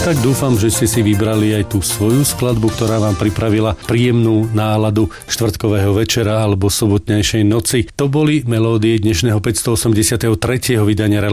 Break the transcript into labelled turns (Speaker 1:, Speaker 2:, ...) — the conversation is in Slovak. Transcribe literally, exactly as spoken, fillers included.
Speaker 1: Tak dúfam, že ste si vybrali aj tú svoju skladbu, ktorá vám pripravila príjemnú náladu štvrtkového večera alebo sobotnejšej noci. To boli melódie dnešného päťstoosemdesiattri. vydania